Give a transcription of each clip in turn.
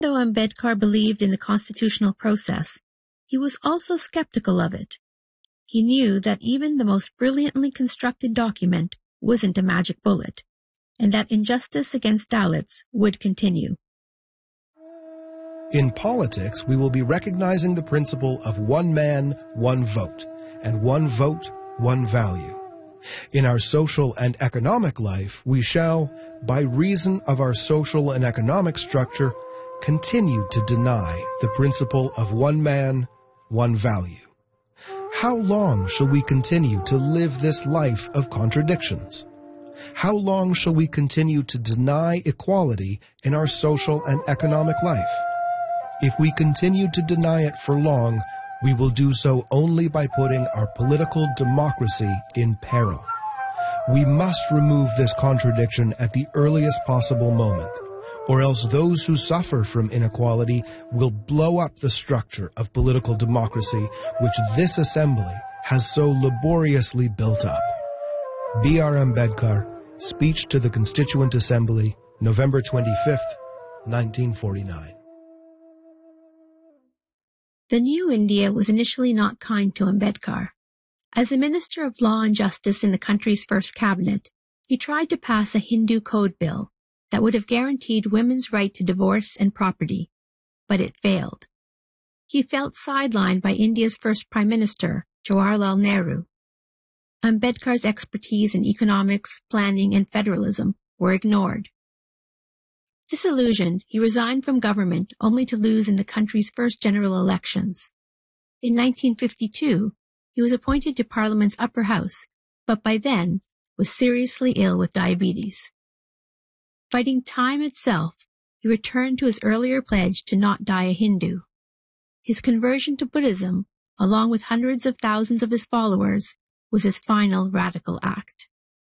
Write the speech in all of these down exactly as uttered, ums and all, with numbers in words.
Though Ambedkar believed in the constitutional process, he was also skeptical of it. He knew that even the most brilliantly constructed document wasn't a magic bullet, and that injustice against Dalits would continue. In politics, we will be recognizing the principle of one man, one vote, and one vote, one value. In our social and economic life, we shall, by reason of our social and economic structure, continue to deny the principle of one man, one value. How long shall we continue to live this life of contradictions? How long shall we continue to deny equality in our social and economic life? If we continue to deny it for long, we will do so only by putting our political democracy in peril. We must remove this contradiction at the earliest possible moment, or else those who suffer from inequality will blow up the structure of political democracy which this assembly has so laboriously built up. B R Ambedkar, Speech to the Constituent Assembly, November twenty-fifth, nineteen forty-nine. The new India was initially not kind to Ambedkar. As the Minister of Law and Justice in the country's first cabinet, he tried to pass a Hindu code bill that would have guaranteed women's right to divorce and property, but it failed. He felt sidelined by India's first Prime Minister, Jawaharlal Nehru. Ambedkar's expertise in economics, planning, and federalism were ignored. Disillusioned, he resigned from government only to lose in the country's first general elections. In nineteen fifty-two, he was appointed to Parliament's upper house, but by then was seriously ill with diabetes. Fighting time itself, he returned to his earlier pledge to not die a Hindu. His conversion to Buddhism, along with hundreds of thousands of his followers, was his final radical act.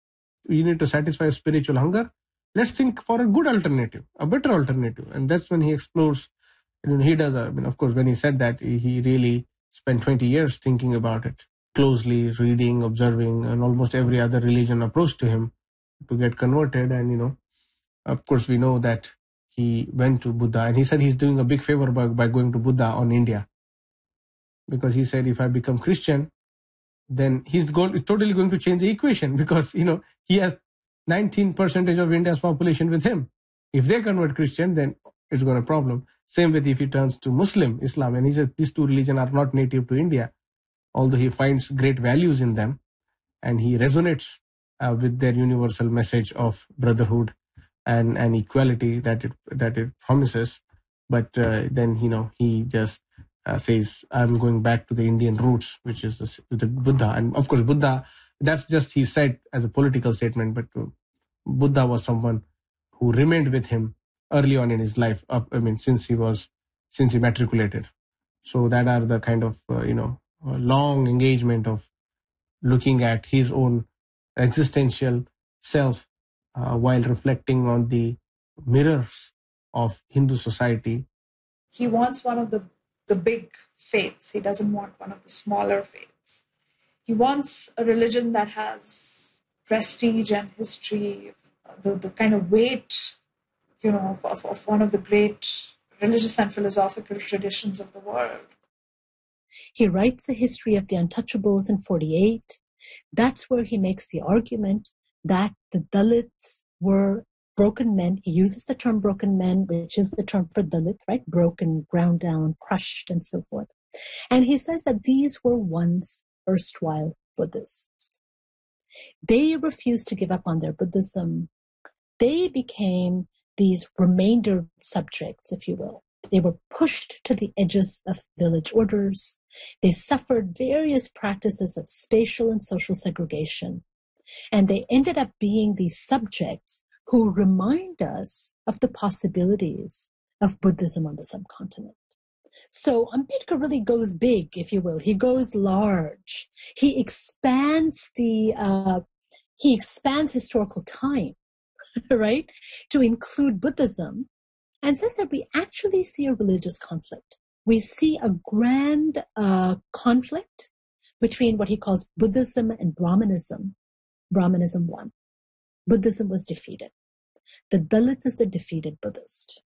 We need to satisfy spiritual hunger. Let's think for a good alternative, a better alternative. And that's when he explores, you know, he does, a, I mean, of course, when he said that, he really spent twenty years thinking about it, closely reading, observing, and almost every other religion approached to him to get converted. And, you know, of course, we know that he went to Buddha, and he said he's doing a big favor by, by going to Buddha on India. Because he said, if I become Christian, then he's go- totally going to change the equation, because, you know, he has nineteen percent of India's population with him. If they convert Christian, then it's going to problem. Same with if he turns to Muslim, Islam, and he says these two religions are not native to India, although he finds great values in them, and he resonates uh, with their universal message of brotherhood and, and equality that it that it promises. But uh, then, you know, he just uh, says, I'm going back to the Indian roots, which is the, the Buddha. And of course, Buddha, that's just he said as a political statement, but uh, Buddha was someone who remained with him early on in his life, up, I mean, since he was, since he matriculated. So that are the kind of, uh, you know, uh, long engagement of looking at his own existential self uh, while reflecting on the mirrors of Hindu society. He wants one of the, the big faiths. He doesn't want one of the smaller faiths. He wants a religion that has prestige and history, the, the kind of weight, you know, of, of one of the great religious and philosophical traditions of the world. He writes a history of the untouchables in forty-eight. That's where he makes the argument that the Dalits were broken men. He uses the term broken men, which is the term for Dalit, right? Broken, ground down, crushed, and so forth. And he says that these were once erstwhile Buddhists. They refused to give up on their Buddhism. They became these remainder subjects, if you will. They were pushed to the edges of village orders. They suffered various practices of spatial and social segregation. And they ended up being these subjects who remind us of the possibilities of Buddhism on the subcontinent. So Ambedkar really goes big, if you will. He goes large. He expands the, uh, he expands historical time, right, to include Buddhism, and says that we actually see a religious conflict. We see a grand uh, conflict between what he calls Buddhism and Brahmanism. Brahmanism won. Buddhism was defeated. The Dalit is the defeated Buddhist.